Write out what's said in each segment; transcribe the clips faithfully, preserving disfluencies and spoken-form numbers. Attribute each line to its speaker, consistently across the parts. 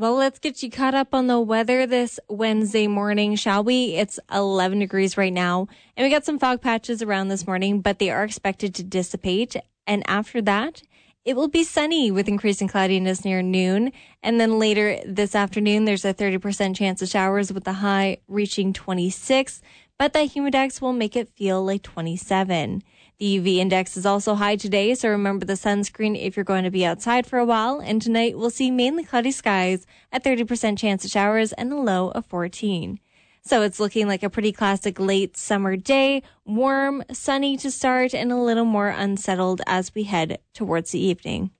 Speaker 1: Well, let's get you caught up on the weather this Wednesday morning, shall we? It's eleven degrees right now, and we got some fog patches around this morning, but they are expected to dissipate. And after that, it will be sunny with increasing cloudiness near noon. And then later this afternoon, there's a thirty percent chance of showers with the high reaching twenty-six, but that humidex will make it feel like twenty-seven. The U V index is also high today, so remember the sunscreen if you're going to be outside for a while. And tonight we'll see mainly cloudy skies, a thirty percent chance of showers, and a low of fourteen. So it's looking like a pretty classic late summer day, warm, sunny to start, and a little more unsettled as we head towards the evening.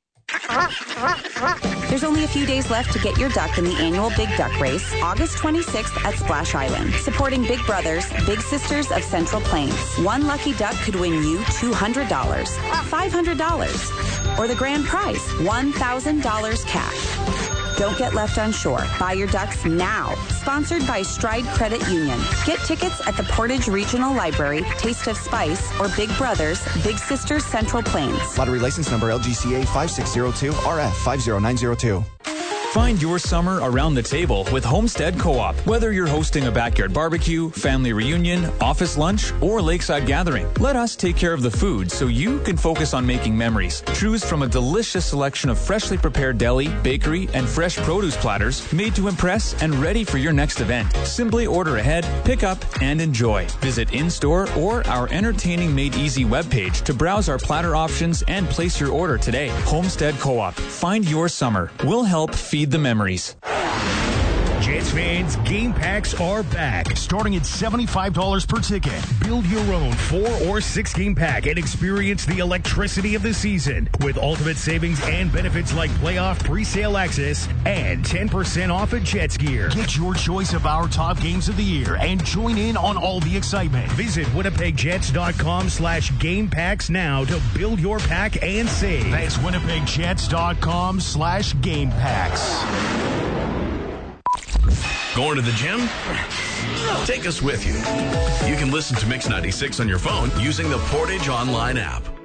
Speaker 2: There's only a few days left to get your duck in the annual Big Duck Race, August twenty-sixth at Splash Island. Supporting Big Brothers, Big Sisters of Central Plains. One lucky duck could win you two hundred dollars, five hundred dollars, or the grand prize, one thousand dollars cash. Don't get left on shore. Buy your ducks now. Sponsored by Stride Credit Union. Get tickets at the Portage Regional Library, Taste of Spice, or Big Brothers, Big Sisters Central Plains.
Speaker 3: Lottery license number L G C A five six zero two R F five zero nine zero two.
Speaker 4: Find your summer around the table with Homestead Co-op. Whether you're hosting a backyard barbecue, family reunion, office lunch, or lakeside gathering, let us take care of the food so you can focus on making memories. Choose from a delicious selection of freshly prepared deli, bakery, and fresh produce platters made to impress and ready for your next event. Simply order ahead, pick up, and enjoy. Visit in-store or our entertaining Made Easy webpage to browse our platter options and place your order today. Homestead Co-op. Find your summer. We'll help feed the memories.
Speaker 5: Jets fans, game packs are back, starting at seventy-five dollars per ticket. Build your own four or six game pack and experience the electricity of the season with ultimate savings and benefits like playoff pre-sale access and ten percent off at Jets gear. Get your choice of our top games of the year and join in on all the excitement. Visit winnipegjets.com slash game packs now to build your pack and save. That's winnipegjets.com slash game packs.
Speaker 6: Going to the gym? Take us with you. You can listen to Mix ninety-six on your phone using the Portage Online app.